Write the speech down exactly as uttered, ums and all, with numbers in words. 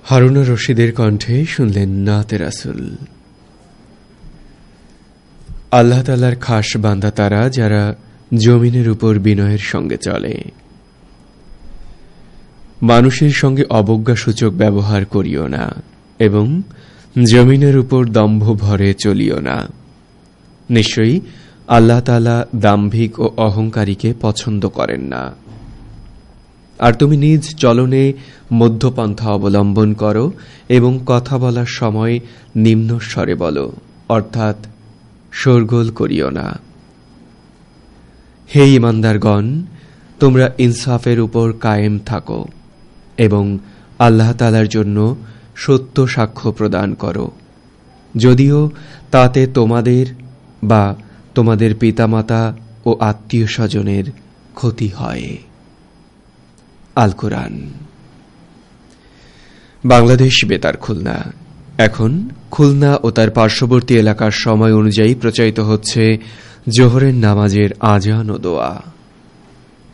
হারুন রশিদের কণ্ঠে শুনলেন নাতে রাসূল। আল্লাহ তাআলার খাস বান্দা তারা যারা জমিনের উপর বিনয়ের সঙ্গে চলে। মানুষের সঙ্গে অবজ্ঞাসূচক ব্যবহার করিও না এবং জমিনের উপর দম্ভ ভরে চলিও না। নিশ্চয়ই আল্লাহ তাআলা দাম্ভিক ও অহংকারীকে পছন্দ করেন না। আর তুমি নিজ চলনে মধ্যপন্থা অবলম্বন করো এবং কথা বলার সময় নিম্ন স্বরে বলো, অর্থাৎ শোরগোল করিও না। হে ঈমানদারগণ, তোমরা ইনসাফের উপর কায়েম থাকো এবং আল্লাহ তাআলার জন্য সত্য সাক্ষ্য প্রদান করো, যদিও তাতে তোমাদের বা তোমাদের পিতামাতা ও আত্মীয় স্বজনের ক্ষতি হয়। আল কোরআন। বাংলাদেশ বেতার খুলনা এখন খুলনা ও তার পার্শ্ববর্তী এলাকার সময় অনুযায়ী প্রচারিত হচ্ছে জোহরের নামাজের আজান ও দোয়া।